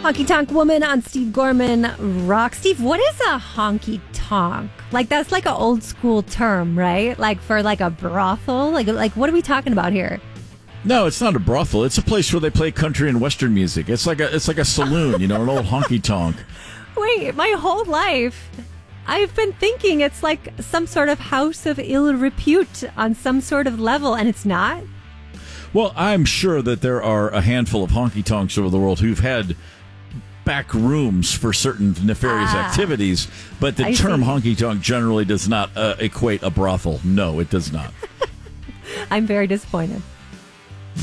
Honky Tonk Woman on Steve Gorman Rock. Steve, what is a honky tonk? Like, that's like an old school term, right? Like for like a brothel? Like what are we talking about here? No, it's not a brothel. It's a place where they play country and western music. It's like a saloon, an old honky tonk. Wait, my whole life I've been thinking it's like some sort of house of ill repute on some sort of level, and it's not? Well, I'm sure that there are a handful of honky tonks over the world who've had back rooms for certain nefarious activities, but the term honky tonk generally does not equate a brothel. No, it does not. I'm very disappointed.